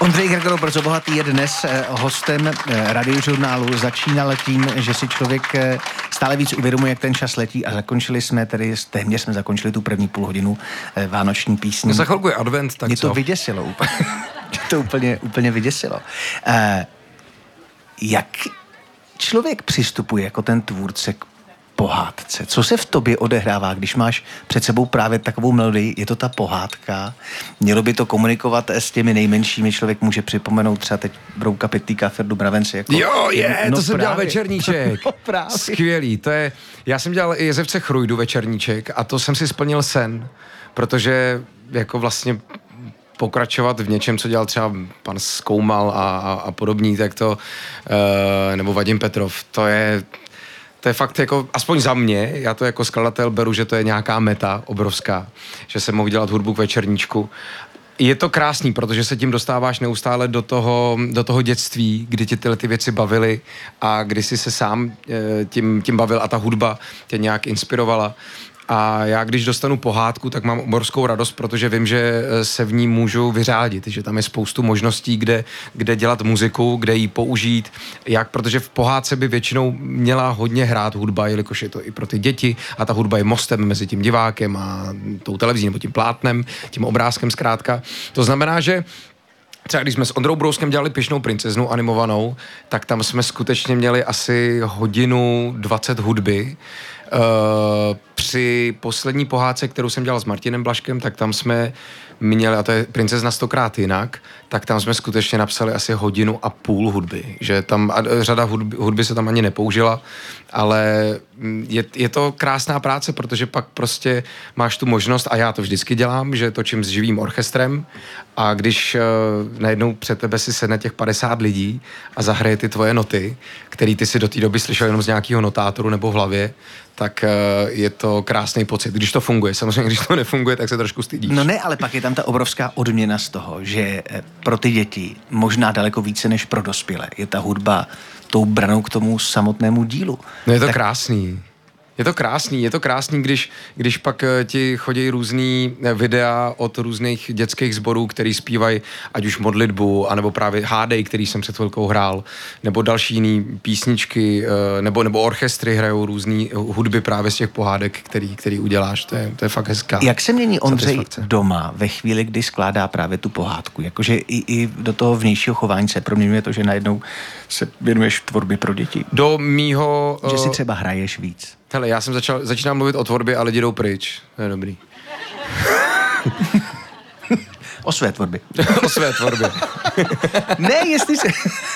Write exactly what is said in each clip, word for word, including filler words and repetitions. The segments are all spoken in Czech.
Ondřej Gregor, Brzo bohatý, je dnes hostem Radiožurnálu. Začínal tím, že si člověk stále víc uvědomuje, jak ten čas letí, a zakončili jsme tedy, téměř jsme zakončili tu první půl hodinu vánoční písní. Za chvilku je advent, tak Mě co? to vyděsilo úplně. Mě to úplně, úplně vyděsilo. Uh, jak člověk přistupuje jako ten tvůrce k pohádce? Co se v tobě odehrává, když máš před sebou právě takovou melodii? Je to ta pohádka? Mělo by to komunikovat s těmi nejmenšími? Člověk může připomenout třeba teď Brouka Pytlíka, Ferdu Mravenci. Jako, jo, je, no to jsem právě. dělal Večerníček. No právě. Skvělý, to je, já jsem dělal i Jezevce Chrujdu Večerníček a to jsem si splnil sen, protože jako vlastně pokračovat v něčem, co dělal třeba pan Zkoumal a, a, a podobný, tak to, uh, nebo Vadim Petrov, to je To je fakt jako, aspoň za mě, já to jako skladatel beru, že to je nějaká meta obrovská, že jsem mohl dělat hudbu k Večerníčku. Je to krásný, protože se tím dostáváš neustále do toho, do toho dětství, kdy tě tyhle ty věci bavily a kdy jsi se sám tím, tím bavil a ta hudba tě nějak inspirovala. A já, když dostanu pohádku, tak mám obrovskou radost, protože vím, že se v ní můžu vyřádit, že tam je spoustu možností, kde, kde dělat muziku, kde ji použít, jak, protože v pohádce by většinou měla hodně hrát hudba, jelikož je to i pro ty děti a ta hudba je mostem mezi tím divákem a tou televizí nebo tím plátnem, tím obrázkem zkrátka. To znamená, že třeba když jsme s Ondrou Brouskem dělali Pyšnou princeznu animovanou, tak tam jsme skutečně měli asi hodinu dvacet hudby. Uh, při poslední pohádce, kterou jsem dělal s Martinem Blažkem, tak tam jsme měli, a to je Princezna stokrát jinak, tak tam jsme skutečně napsali asi hodinu a půl hudby, že tam a řada hudby, hudby se tam ani nepoužila, ale je, je to krásná práce, protože pak prostě máš tu možnost, a já to vždycky dělám, že točím s živým orchestrem, a když uh, najednou před tebe si sedne těch padesát lidí a zahraje ty tvoje noty, který ty si do té doby slyšel jenom z nějakého notátoru nebo v hlavě, tak uh, je to krásný pocit, když to funguje. Samozřejmě, když to nefunguje, tak se trošku stydíš. No ne, ale pak je tam ta obrovská odměna z toho, že pro ty děti možná daleko více než pro dospělé je ta hudba tou branou k tomu samotnému dílu. No je to tak... krásný. Je to krásný, je to krásný, když, když pak ti chodí různý videa od různých dětských sborů, který zpívají ať už modlitbu, anebo právě hádej, který jsem před chvilkou hrál, nebo další jiný písničky, nebo, nebo orchestry hrajou různý hudby právě z těch pohádek, který, který uděláš. To je, to je fakt hezká. Jak se mění Ondřej doma ve chvíli, kdy skládá právě tu pohádku? Jakože i, i do toho vnějšího chování se proměňuje to, že najednou se věnuješ tvorbě pro děti? Do mýho... Že si třeba hraješ víc? Hele, já jsem začal, začínám mluvit o tvorbě a lidi jdou pryč. To je dobrý. O své tvorbě. O své tvorbě. Ne, jestli se...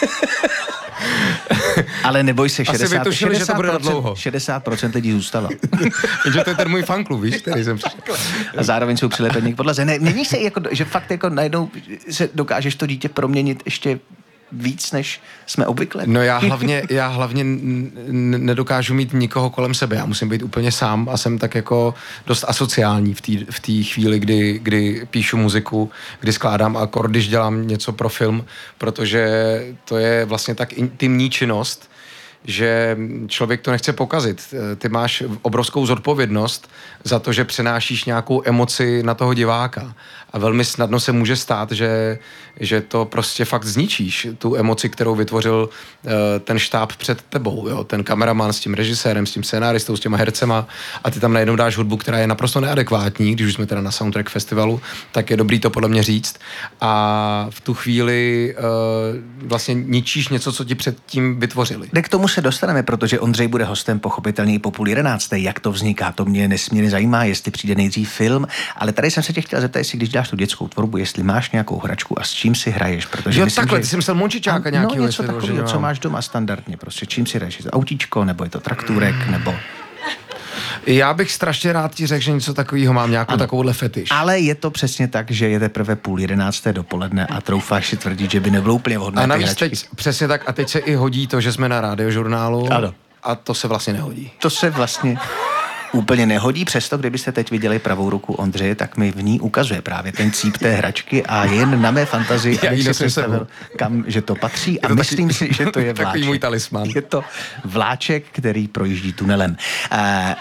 Ale neboj se, šedesát, vytušili, že to bude dlouho. šedesát procent lidí zůstalo. Takže to je ten můj fanklub, víš, který jsem přišel. A zároveň jsou přilepení k podlaze. Ne, mění se, jako, že fakt jako najednou se dokážeš to dítě proměnit ještě víc, než jsme obvykle. No já hlavně, já hlavně n- nedokážu mít nikoho kolem sebe. Já musím být úplně sám a jsem tak jako dost asociální v té v té chvíli, kdy, kdy píšu muziku, kdy skládám akord, když dělám něco pro film, protože to je vlastně tak intimní činnost, že člověk to nechce pokazit. Ty máš obrovskou zodpovědnost za to, že přenášíš nějakou emoci na toho diváka. A velmi snadno se může stát, že, že to prostě fakt zničíš, tu emoci, kterou vytvořil uh, ten štáb před tebou. Jo? Ten kameraman s tím režisérem, s tím scénáristou, s těma hercema, a ty tam najednou dáš hudbu, která je naprosto neadekvátní, když už jsme teda na Soundtrack festivalu, tak je dobrý to podle mě říct. A v tu chvíli uh, vlastně ničíš něco, co ti předtím vytvořili. K tomu se dostaneme, protože Ondřej bude hostem pochopitelně i po půl jedenácté. Jak to vzniká, to mě nesmírně zajímá, jestli přijde nejdřív film, ale tady jsem se tě chtěl zeptat, jestli když dáš tu dětskou tvorbu, jestli máš nějakou hračku a s čím si hraješ, protože jo, myslím, takhle, že... ty jsi myslel Mončičáka nějakýho. No něco takového, co máš doma standardně, prostě čím si hraješ, je to autíčko, nebo je to traktůrek, nebo... Já bych strašně rád ti řekl, že něco takového mám, nějakou ano, takovouhle fetiš. Ale je to přesně tak, že je teprve půl jedenácté dopoledne a troufáš si tvrdit, že by nebylo úplně vhodné. A navíc teď, přesně tak, a teď se i hodí to, že jsme na Radiožurnálu. Ano. A to se vlastně nehodí. To se vlastně úplně nehodí, přesto kdybyste teď viděli pravou ruku Ondřeje, tak mi v ní ukazuje právě ten cíp té hračky a jen na mé fantazii, abych si představil, kam, že to patří a myslím taky, si, že to je vláček. Takový můj talisman. Je to vláček, který projíždí tunelem. Uh...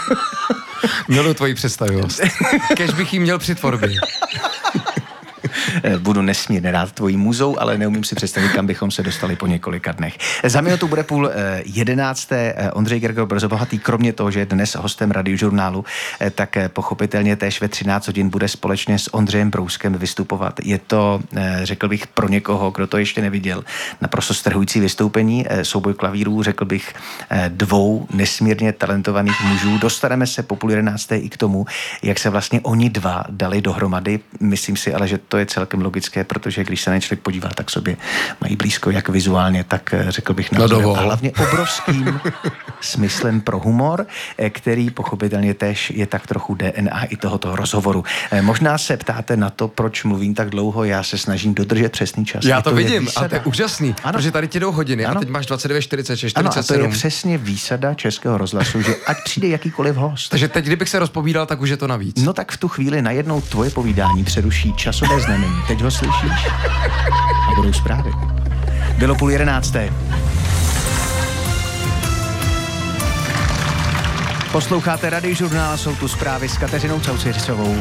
Miluji tvoji představivost. Kež bych jí měl při tvorbě. Budu nesmírně rád tvojí muzou, ale neumím si představit, kam bychom se dostali po několika dnech. Za minutu bude půl jedenácté. Ondřej Grgor Brzobohatý, kromě toho, že je dnes hostem Radiožurnálu, tak pochopitelně též ve třináct hodin bude společně s Ondřejem Brouskem vystupovat. Je to, řekl bych, pro někoho, kdo to ještě neviděl, naprosto strhující vystoupení, souboj klavírů, řekl bych, dvou nesmírně talentovaných mužů. Dostaneme se po půl jedenácté i k tomu, jak se vlastně oni dva dali dohromady. Myslím si ale, že to je celkem logické, protože když se na člověk podívá, tak sobě mají blízko jak vizuálně, tak řekl bych názorem, a hlavně obrovským smyslem pro humor, který pochopitelně též je tak trochu D N A i tohoto rozhovoru. Možná se ptáte na to, proč mluvím tak dlouho, já se snažím dodržet přesný čas. Já to, to vidím a to je úžasný, ano. Protože tady ti jdou hodiny ano. A teď máš dvacet devět čtyřicet šest čtyřicet sedm. Ano, a to je přesně výsada Českého rozhlasu, že ať přijde jakýkoliv host. Takže teď, kdybych se rozpovídal, tak už je to navíc. No tak v tu chvíli najednou tvoje povídání přeruší časové znamení. Teď ho slyšíš a budou zprávy. Bylo půl jedenácté. Posloucháte Radiožurnál, jsou tu zprávy s Kateřinou Cauciřovou.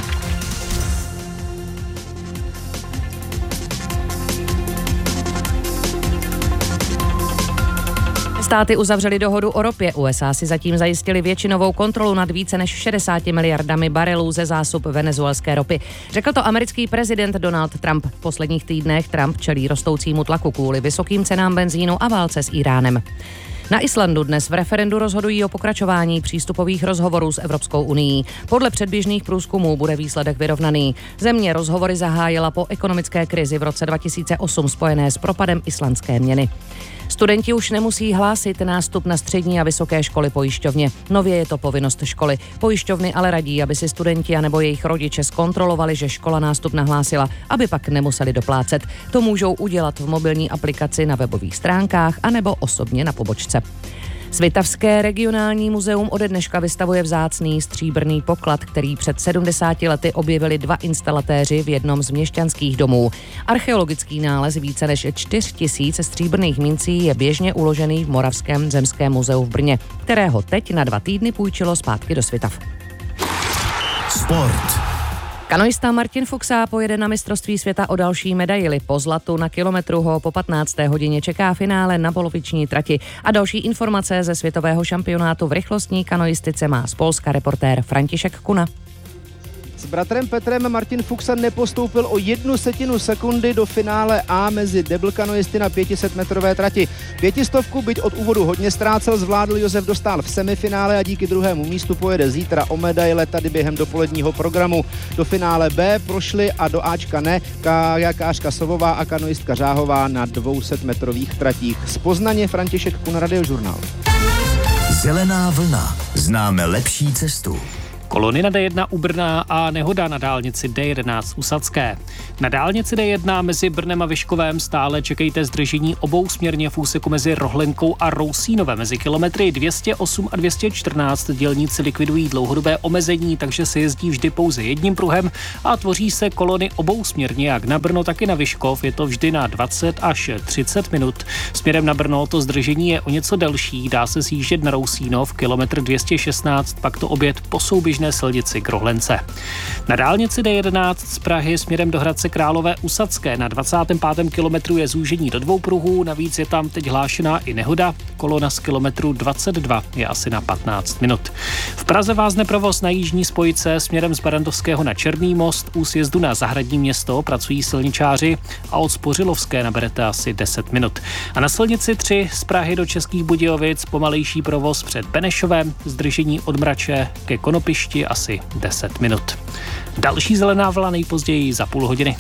Státy uzavřely dohodu o ropě. U S A si zatím zajistili většinovou kontrolu nad více než šedesáti miliardami barelů ze zásob venezuelské ropy. Řekl to americký prezident Donald Trump. V posledních týdnech Trump čelí rostoucímu tlaku kvůli vysokým cenám benzínu a válce s Íránem. Na Islandu dnes v referendu rozhodují o pokračování přístupových rozhovorů s Evropskou unií. Podle předběžných průzkumů bude výsledek vyrovnaný. Země rozhovory zahájila po ekonomické krizi v roce dva tisíce osm spojené s propadem islandské měny. Studenti už nemusí hlásit nástup na střední a vysoké školy pojišťovně. Nově je to povinnost školy. Pojišťovny ale radí, aby si studenti anebo jejich rodiče zkontrolovali, že škola nástup nahlásila, aby pak nemuseli doplácet. To můžou udělat v mobilní aplikaci na webových stránkách anebo osobně na pobočce. Svitavské regionální muzeum ode dneška vystavuje vzácný stříbrný poklad, který před sedmdesáti lety objevili dva instalatéři v jednom z měšťanských domů. Archeologický nález více než čtyři tisíce stříbrných mincí je běžně uložený v Moravském zemském muzeu v Brně, kterého teď na dva týdny půjčilo zpátky do Svitav. Sport. Kanoista Martin Fuxá pojede na mistrovství světa o další medaili. Po zlatu na kilometru ho po patnácté hodině čeká finále na poloviční trati. A další informace ze světového šampionátu v rychlostní kanoistice má z Polska reportér František Kuna. S bratrem Petrem Martin Fuxa nepostoupil o jednu setinu sekundy do finále A mezi debl kanoisty na pětisetmetrové trati. Pětistovku, byť od úvodu hodně ztrácel, zvládl Josef Dostál v semifinále a díky druhému místu pojede zítra o medaile tady během dopoledního programu. Do finále B prošli a do Ačka ne kajakářka Sovová a kanoistka Řáhová na dvousetmetrových tratích. Z Poznaně František Kun, Radiožurnál. Zelená vlna. Známe lepší cestu. Kolony na D jedna u Brna a nehoda na dálnici D jedenáct u Sadské. Na dálnici D jedna mezi Brnem a Vyškovem stále čekejte zdržení obousměrně v úseku mezi Rohlenkou a Rousínovem. Mezi kilometry dvě stě osm a dvě stě čtrnáct dělníci likvidují dlouhodobé omezení, takže se jezdí vždy pouze jedním pruhem a tvoří se kolony obousměrně jak na Brno, tak i na Vyškov. Je to vždy na dvacet až třicet minut. Směrem na Brno to zdržení je o něco delší, dá se sjíždět na Rousínov, kilometr dvě stě šestnáct, pak to obět po souběžné silnici k Rohlence. Na dálnici D jedenáct z Prahy směrem do Hradce Králové u Sadské na dvacátém pátém kilometru je zúžení do dvou pruhů, navíc je tam teď hlášená i nehoda. Kolona z kilometru dvacet dva je asi na patnáct minut. V Praze vázne provoz na jižní spojice směrem z Barandovského na Černý most, u sjezdu na Zahradní Město pracují silničáři a od Spořilovské naberete asi deset minut. A na silnici tři z Prahy do Českých Budějovic pomalejší provoz před Benešovem, zdržení od Mrače ke Konopišti asi deset minut. Další zelená vlna nejpozději za půl hodiny.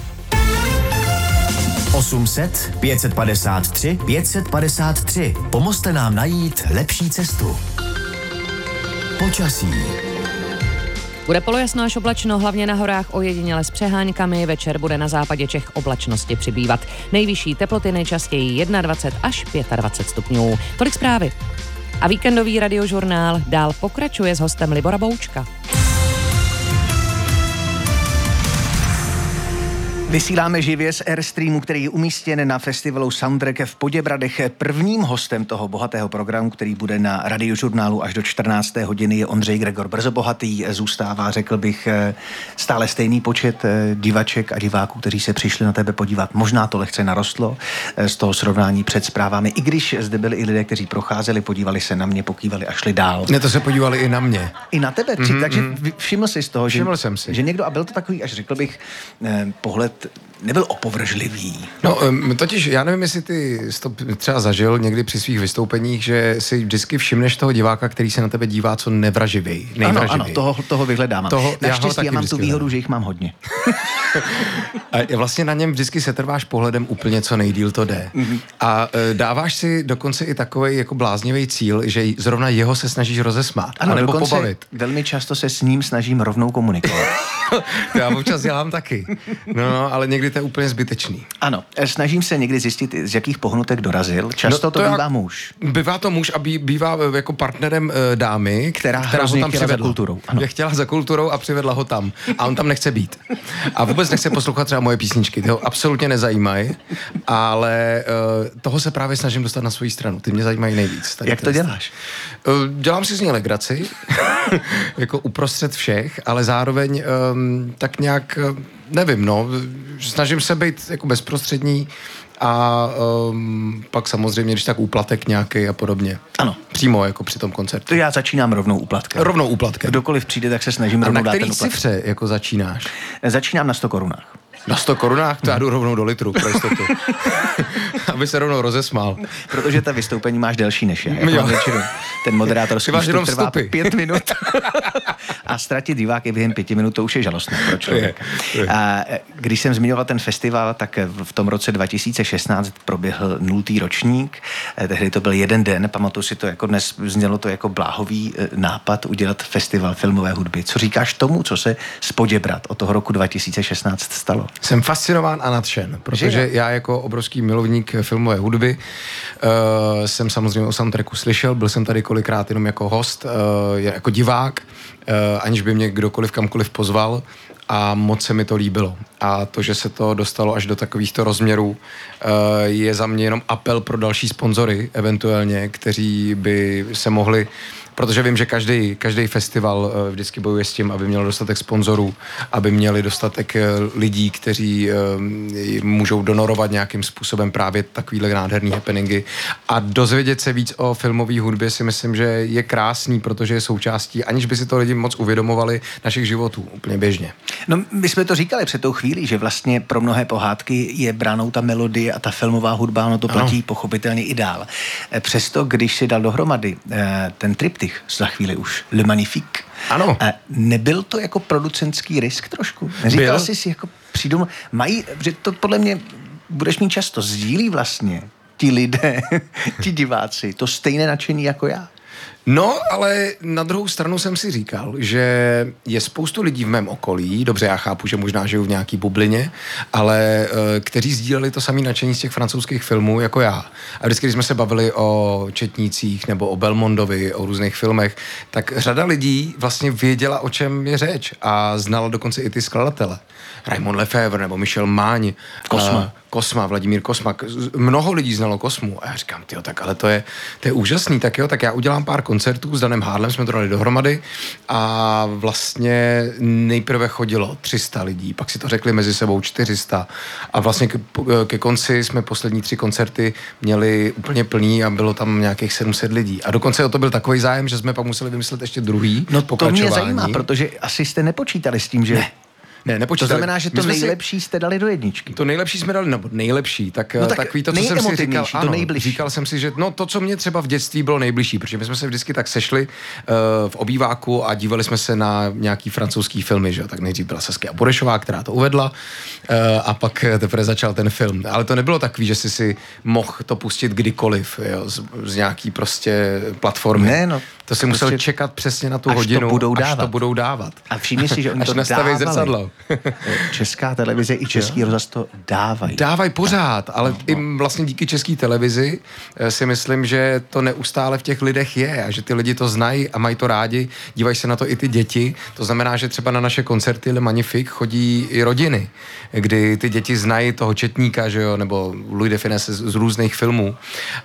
osm set, pět set padesát tři, pět set padesát tři. Pomozte nám najít lepší cestu. Počasí. Bude polojasno až oblačno, hlavně na horách ojediněle s přeháňkami. Večer bude na západě Čech oblačnosti přibývat. Nejvyšší teploty nejčastěji dvacet jedna až dvacet pět stupňů. Tolik zprávy. A víkendový Radiožurnál dál pokračuje s hostem Libora Boučka. Vysíláme živě z Airstreamu, který je umístěn na festivalu Soundtrack v Poděbradech. Prvním hostem toho bohatého programu, který bude na Radiožurnálu až do čtrnácté hodiny, je Ondřej Gregor. Brzo bohatý zůstává, řekl bych, stále stejný počet divaček a diváků, kteří se přišli na tebe podívat. Možná to lehce narostlo z toho srovnání před zprávami, i když zde byli i lidé, kteří procházeli, podívali se na mě, pokývali a šli dál. Ne, to se podívali i na mě. I na tebe, mm-hmm. takže všiml jsi z toho, že, jsem si. že někdo, a byl to takový, až řekl bych, eh, pohled nebyl opovržlivý. No, totiž já nevím, jestli ty jsi to třeba zažil někdy při svých vystoupeních, že si vždycky všimneš toho diváka, který se na tebe dívá co nevraživej. Ano, ano, toho, toho vyhledávám. Toho, Naštěstí já, já mám tu výhodu, že jich mám hodně. A vlastně na něm vždycky se trváš pohledem úplně co nejdýl to jde. Mm-hmm. A e, dáváš si dokonce i takovej jako bláznivý cíl, že zrovna jeho se snažíš rozesmát. Ano, anebo dokonce pobavit. Velmi často se s ním snažím rovnou komunikovat. To já občas dělám taky. No, no, ale někdy to je úplně zbytečný. Ano, snažím se někdy zjistit, z jakých pohnutek dorazil. Často no, to, to bývá já, muž. Bývá to muž a bí, bývá jako partnerem e, dámy, která, která ho tam chtěla přivedla. za kulturou. Ano. Je chtěla za kulturou a přivedla ho tam. A on tam nechce být. A vůbec nechce poslouchat třeba moje písničky. Ty ho absolutně nezajímají, ale uh, toho se právě snažím dostat na svou stranu. Ty mě zajímají nejvíc. Jak to děláš? Uh, dělám si z něj legraci, jako uprostřed všech, ale zároveň um, tak nějak, uh, nevím, no, snažím se být jako bezprostřední a um, pak samozřejmě, když tak úplatek nějaký a podobně. Ano. Přímo jako při tom koncertu. To já začínám rovnou úplatkem. Rovnou úplatkem. Kdokoliv přijde, tak se snažím rovnou dát ten úplatek. A na který cifře jako začínáš? Začínám na sto korunách. Na sto korunách? To já jdu rovnou do litru, pro jistotu. Aby se rovnou rozesmál. Protože ta vystoupení máš delší než já. Jako většinu. Ten moderátorský vstup trvá pět minut. A ztratit diváky během pěti minut, to už je žalostné pro člověka. A když jsem zmiňoval ten festival, tak v tom roce dva tisíce šestnáct proběhl nultý ročník. Tehdy to byl jeden den. Pamatuju si to jako dnes, znělo to jako bláhový nápad udělat festival filmové hudby. Co říkáš tomu, co se z Poděbrad od toho roku dva tisíce šestnáct stalo? Jsem fascinován a nadšen, protože já jako obrovský milovník filmové hudby uh, jsem samozřejmě o soundtracku slyšel, byl jsem tady kolikrát jenom jako host, uh, jako divák, uh, aniž by mě kdokoliv kamkoliv pozval a moc se mi to líbilo. A to, že se to dostalo až do takovýchto rozměrů, uh, je za mě jenom apel pro další sponzory, eventuálně, kteří by se mohli, protože vím, že každý, každý festival uh, vždycky bojuje s tím, aby měl dostatek sponzorů, aby měli dostatek uh, lidí, kteří uh, můžou donorovat nějakým způsobem právě takovýhle nádherný happeningy. A dozvědět se víc o filmové hudbě si myslím, že je krásný, protože je součástí, aniž by si to lidi moc uvědomovali, našich životů úplně běžně. No, my jsme to říkali před tou chvílí, že vlastně pro mnohé pohádky je branou ta melodie a ta filmová hudba, ono to platí ano. pochopitelně i dál. Přesto, když si dal dohromady ten triptych, za chvíli už Le Magnifique, ano. nebyl to jako producentský risk trošku? Neříkal jsi si jako přijdou, mají, že to podle mě budeš mít často, sdílí vlastně ti lidé, ti diváci, to stejné nadšení jako já. No, ale na druhou stranu jsem si říkal, že je spoustu lidí v mém okolí, dobře, já chápu, že možná žiju v nějaký bublině, ale kteří sdíleli to samé nadšení z těch francouzských filmů jako já. A vždycky, když jsme se bavili o Četnících nebo o Belmondovi, o různých filmech, tak řada lidí vlastně věděla, o čem je řeč a znala dokonce i ty skladatele. Raymond Lefebvre nebo Michel Máň. Kosma. Uh, Kosma, Vladimír Kosma. Mnoho lidí znalo Kosmu. A já říkám, tyjo, tak ale to je, to je úžasný, tak jo, tak já udělám pár koncertů s Danem Hádlem, jsme to dali dohromady a vlastně nejprve chodilo tři sta lidí, pak si to řekli mezi sebou čtyři sta a vlastně ke, ke konci jsme poslední tři koncerty měli úplně plný a bylo tam nějakých sedm set lidí. A dokonce o to byl takový zájem, že jsme pak museli vymyslet ještě druhý no pokračování. To mě zajímá, protože asi jste nepočítali s tím, že... Ne. Ne, nepočítali. To znamená, že to nejlepší si... jste dali do jedničky. To nejlepší jsme dali, nebo nejlepší, tak, no tak takový to, co jsem si říkal, to nejbližší. Říkal jsem si, že no to, co mě třeba v dětství bylo nejbližší, protože my jsme se vždycky tak sešli uh, v obýváku a dívali jsme se na nějaký francouzský filmy, že jo, tak nejdřív byla Saskia Burešová, která to uvedla uh, a pak teprve začal ten film. Ale to nebylo takový, že jsi si mohl to pustit kdykoliv, jo, z, z nějaký prostě platformy. Ne, no. To si musel prostě čekat přesně na tu až hodinu, to budou až dávat. to budou dávat. A všimni si, že oni až to nastaví dávali. zrcadlo. Česká televize i Český rozhlas to dávají. Dávají pořád, ale no, i no. vlastně díky České televizi si myslím, že to neustále v těch lidech je a že ty lidi to znají a mají to rádi. Dívají se na to i ty děti. To znamená, že třeba na naše koncerty Le Magnifique chodí i rodiny, kdy ty děti znají toho četníka, že jo, nebo Louis de Funès z, z různých filmů.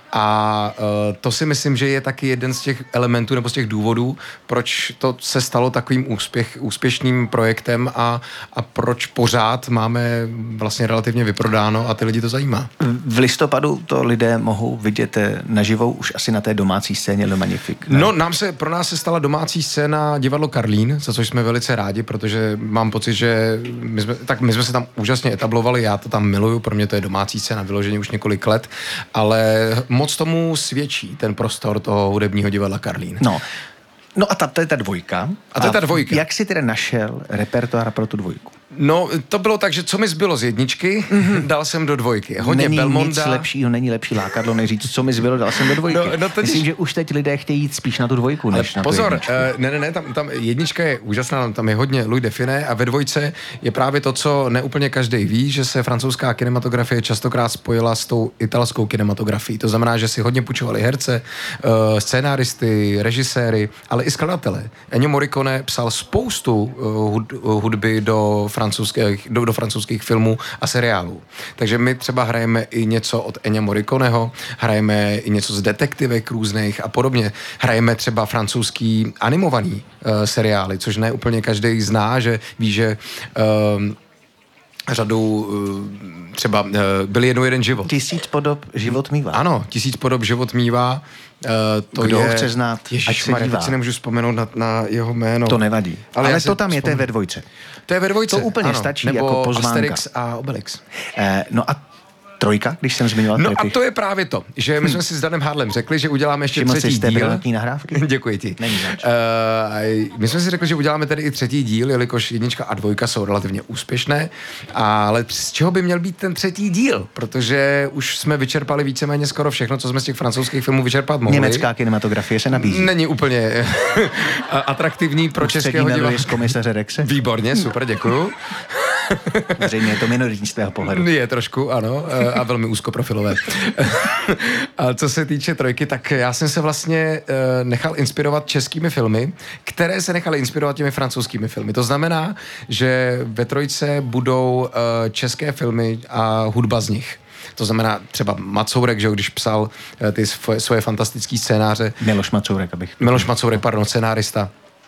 A uh, to si myslím, že je taky jeden z těch elementů nebo z těch důvodů, proč to se stalo takovým úspěch, úspěšným projektem a, a proč pořád máme vlastně relativně vyprodáno a ty lidi to zajímá. V listopadu to lidé mohou vidět naživo už asi na té domácí scéně Le Magnifique. Ne? No, nám se, pro nás se stala domácí scéna divadlo Karlín, za což jsme velice rádi, protože mám pocit, že my jsme, tak my jsme se tam úžasně etablovali, já to tam miluju, pro mě to je domácí scéna vyloženě už několik let, ale moc tomu svědčí ten prostor toho hudebního divadla Karlín. No. No a ta, to je ta dvojka. A to je ta dvojka. Jak jsi teda našel repertoár pro tu dvojku? No, to bylo tak, že co mi zbylo z jedničky, mm-hmm. dal jsem do dvojky. Hodně není Belmonda. Nic lepšího, není lepší lákadlo, než říct, co mi zbylo, dal jsem do dvojky. No, no totiž... Myslím, že už teď lidé chtějí jít spíš na tu dvojku, než ale na pozor, tu jedničku. Uh, ne, ne, ne, tam, tam jednička je úžasná, tam je hodně Louis de Funès a ve dvojce je právě to, co neúplně každý ví, že se francouzská kinematografie častokrát spojila s tou italskou kinematografií. To znamená, že si hodně půjčovali herce, uh, scénáristy, režiséry, ale i skladatele. Ennio Morricone psal spoustu uh, hud, uh, hudby do francouzských, do, do francouzských filmů a seriálů. Takže my třeba hrajeme i něco od Ennio Morriconeho, hrajeme i něco z detektivek různých a podobně. Hrajeme třeba francouzský animovaný uh, seriály, což ne úplně každý zná, že ví, že uh, řadu uh, třeba uh, byl jednou jeden život. Tisíc podob život mívá. Ano, tisíc podob život mívá. Uh, to Kdo je... ho chce znát, Ježišmarja, teď si nemůžu vzpomenout na, na jeho jméno. To nevadí. Ale, Ale to tam vzpomenu. je, to je ve dvojce. To je ve dvojce. To úplně ano. stačí Nebo jako pozvánka. Asterix a Obelix. Eh, no a trojka, když jsem zmiňoval No trojky. a to je právě to, že my jsme si s Danem Hardlem řekli, že uděláme ještě Všiml třetí jsi z té díl. brilantní nahrávky? Děkuji ti. Není zač. Uh, my jsme si řekli, že uděláme tedy i třetí díl, jelikož jednička a dvojka jsou relativně úspěšné, ale z čeho by měl být ten třetí díl? Protože už jsme vyčerpali víceméně skoro všechno, co jsme z těch francouzských filmů vyčerpat mohli. Německá kinematografie se nabízí. Není úplně atraktivní pro českého diváka. z komisaře Rexe? Výborně, super, děkuju. Zřejmě je to minoritní z tvého pohledu. Je trošku, ano, a velmi úzkoprofilové. A co se týče trojky, tak já jsem se vlastně nechal inspirovat českými filmy, které se nechaly inspirovat těmi francouzskými filmy. To znamená, že ve trojce budou české filmy a hudba z nich. To znamená třeba Macourek, že když psal ty svoje, svoje fantastické scénáře. Miloš Macourek, abych... Miloš Macourek, pardon, scénárista,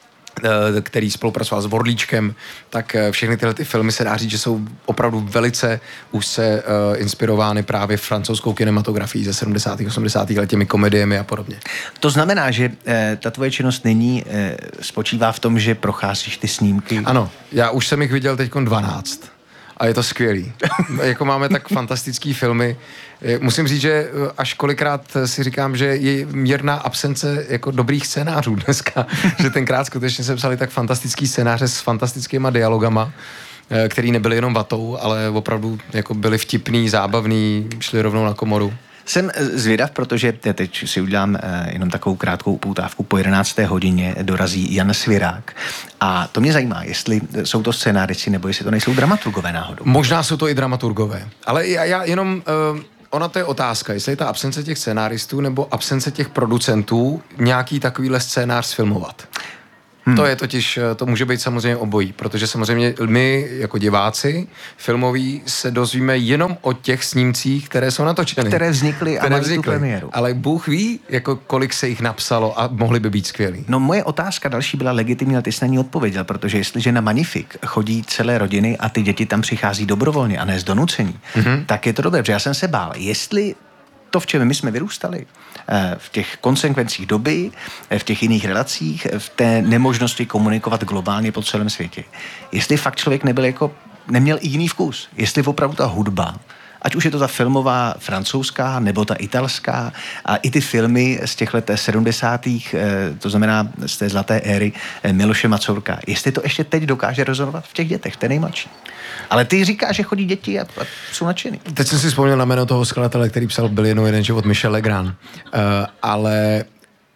který spolupracoval s Vorlíčkem, tak všechny tyhle ty filmy se dá říct, že jsou opravdu velice úzce uh, inspirovány právě francouzskou kinematografií ze sedmdesátých osmdesátých let, těmi komediemi a podobně. To znamená, že eh, ta tvoje činnost nyní eh, spočívá v tom, že procházíš ty snímky? Ano, já už jsem jich viděl teďkon dvanáct. A je to skvělý. Jako máme tak fantastický filmy. Musím říct, že až kolikrát si říkám, že je mírná absence jako dobrých scénářů dneska. Že tenkrát skutečně se psali tak fantastický scénáře s fantastickýma dialogama, který nebyly jenom vatou, ale opravdu jako byly vtipný, zábavný, šli rovnou na komoru. Jsem zvědav, protože teď si udělám jenom takovou krátkou upoutávku. Po jedenácté hodině dorazí Jan Svirák. A to mě zajímá, jestli jsou to scénáristi, nebo jestli to nejsou dramaturgové náhodou. Možná jsou to i dramaturgové. Ale já, já jenom... Uh, ona to je otázka, jestli je ta absence těch scénáristů nebo absence těch producentů nějaký takovýhle scénář sfilmovat. Hmm. To je totiž, to může být samozřejmě obojí, protože samozřejmě my jako diváci filmoví se dozvíme jenom o těch snímcích, které jsou natočeny. Které vznikly a mají tu premiéru. Ale Bůh ví, jako kolik se jich napsalo a mohly by být skvělý. No moje otázka další byla legitimní, ale ty jsi na ní odpověděl, protože jestliže na Magnifique chodí celé rodiny a ty děti tam přichází dobrovolně a ne z donucení, mm-hmm. tak je to dobré, protože já jsem se bál, jestli to, v čem my jsme vyrůstali, v těch konsekvencích doby, v těch jiných relacích, v té nemožnosti komunikovat globálně po celém světě. Jestli fakt člověk nebyl jako, neměl i jiný vkus, jestli opravdu ta hudba, ať už je to ta filmová francouzská nebo ta italská a i ty filmy z těch let sedmdesátých, to znamená z té zlaté éry Miloše Macourka, jestli to ještě teď dokáže rezonovat v těch dětech, v té nejmladší. Ale ty říkáš, že chodí děti a, a jsou nadšený. Teď jsem si vzpomněl na jméno toho skladatele, který psal Byl jednou jeden život, Michel Legrand. Uh, ale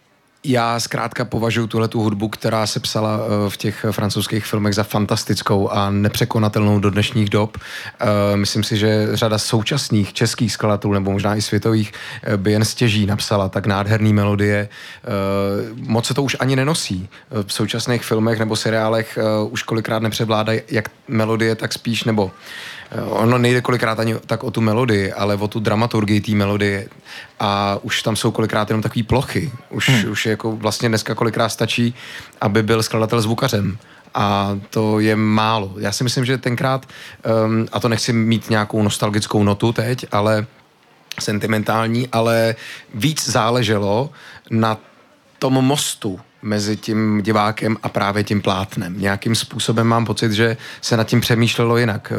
Já zkrátka považuji tuhletu hudbu, která se psala v těch francouzských filmech za fantastickou a nepřekonatelnou do dnešních dob. Myslím si, že řada současných českých skladatelů, nebo možná i světových, by jen stěží napsala tak nádherný melodie. Moc se to už ani nenosí. V současných filmech nebo seriálech už kolikrát nepřevládají jak melodie, tak spíš, nebo ono nejde kolikrát ani tak o tu melodii, ale o tu dramaturgii té melodie. A už tam jsou kolikrát jenom takový plochy. Už, hmm. už jako vlastně dneska kolikrát stačí, aby byl skladatel zvukařem. A to je málo. Já si myslím, že tenkrát, um, a to nechci mít nějakou nostalgickou notu teď, ale sentimentální, ale víc záleželo na tom mostu mezi tím divákem a právě tím plátnem. Nějakým způsobem mám pocit, že se nad tím přemýšlelo jinak.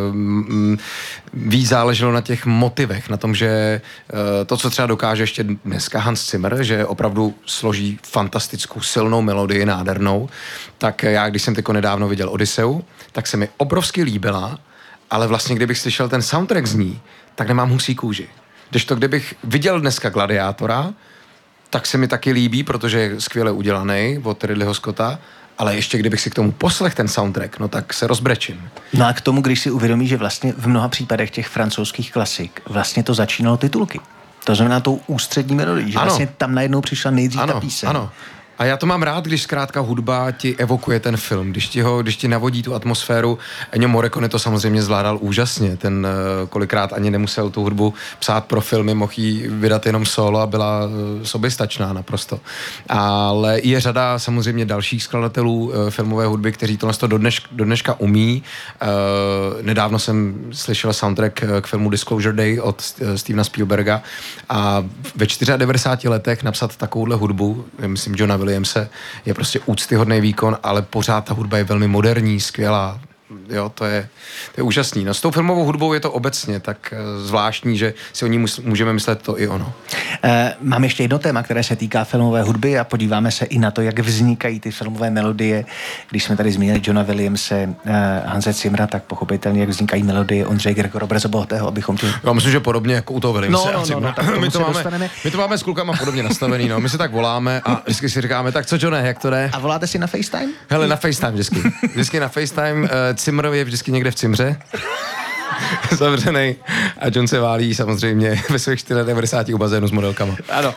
Víc záleželo na těch motivech, na tom, že to, co třeba dokáže ještě dneska Hans Zimmer, že opravdu složí fantastickou, silnou melodii, nádhernou, tak já, když jsem tyko nedávno viděl Odiseu, tak se mi obrovsky líbila, ale vlastně, kdybych slyšel ten soundtrack z ní, tak nemám husí kůži. Kdežto, kdybych viděl dneska Gladiátora, tak se mi taky líbí, protože je skvěle udělaný od Ridleyho Scotta, ale ještě kdybych si k tomu poslech ten soundtrack, no tak se rozbrečím. No a k tomu, když si uvědomí, že vlastně v mnoha případech těch francouzských klasik vlastně to začínalo titulky. To znamená tou ústřední melodii, že ano. Vlastně tam najednou přišla nejdřív ano, ta píseň. Ano. A já to mám rád, když zkrátka hudba ti evokuje ten film, když ti, ho, když ti navodí tu atmosféru. Ennio Morricone to samozřejmě zvládal úžasně, ten uh, kolikrát ani nemusel tu hudbu psát pro filmy, mohl jí vydat jenom solo a byla uh, soběstačná naprosto. Ale je řada samozřejmě dalších skladatelů uh, filmové hudby, kteří to do, dneš, do dneška umí. Uh, nedávno jsem slyšel soundtrack k filmu Disclosure Day od uh, Stevena Spielberga a ve devadesátých čtyřech letech napsat takovouhle hudbu, myslím Johna Williamse, je prostě úctyhodný výkon, ale pořád ta hudba je velmi moderní, skvělá. Jo, to je, to je úžasný. No s tou filmovou hudbou je to obecně tak uh, zvláštní, že si o ní mus, můžeme myslet to i ono. E, mám ještě jedno téma, které se týká filmové hudby a podíváme se i na to, jak vznikají ty filmové melodie. Když jsme tady zmínili Johna Williamse, e, Hanse Zimmera, tak pochopitelně, jak vznikají melodie Ondřeje Gregora Brzobohatého, abychom tě... Já myslím, že podobně jako u toho Williamse. No, no, no, no, tak my, to máme, my to máme s klukama podobně nastavený, no. My se tak voláme a vždycky si říkáme, tak co Johne, jak to jde? A voláte si na FaceTime? Hele, na FaceTime vždycky. Vždycky na FaceTime. Uh, Zimmer je vždycky někde v Cimře. Zavřenej. A John se válí samozřejmě ve svých devadesátých čtyřech u bazénu s modelkama. Ano.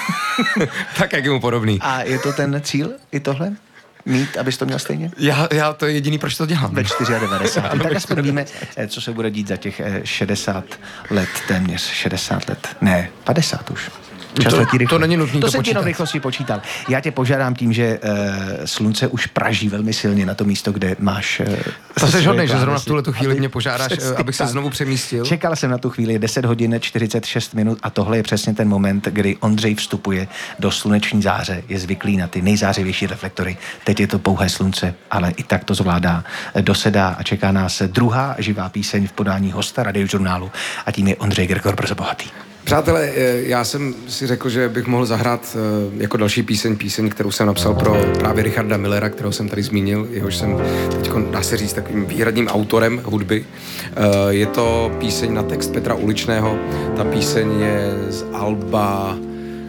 Tak, jak je mu podobný. A je to ten cíl i tohle? Mít, abys to měl stejně? Já, já to je jediný, proč to dělám. Ve devadesátých čtyřech. Tak aspoň víme, co se bude dít za těch šedesát let, téměř šedesát let. Ne, padesát už. Čas to, letí rychle. To není nutný to, to jsem počítat. jenom rychlosti počítal. Já tě požádám tím, že uh, slunce už praží velmi silně na to místo, kde máš... Uh, to seš hodnej, že zrovna v tuhle tu chvíli mě požádáš, uh, abych se znovu přemístil. Čekal jsem na tu chvíli, deset hodin čtyřicet šest minut a tohle je přesně ten moment, kdy Ondřej vstupuje do sluneční záře, je zvyklý na ty nejzářivější reflektory. Teď je to pouhé slunce, ale i tak to zvládá, dosedá a čeká nás druhá živá píseň v podání hosta Radiožurnálu a tím je Ondřej Gregor Brzobohatý. Přátelé, já jsem si řekl, že bych mohl zahrát jako další píseň, píseň, kterou jsem napsal pro právě Richarda Millera, kterou jsem tady zmínil, jehož jsem teď, dá se říct, takovým výhradním autorem hudby. Je to píseň na text Petra Uličného, ta píseň je z alba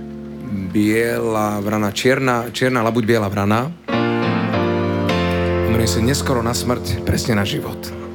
Biela vrana, Čierna, Čierna labuť biela vrana. Jmenuje se Neskoro na smrť, presne na život.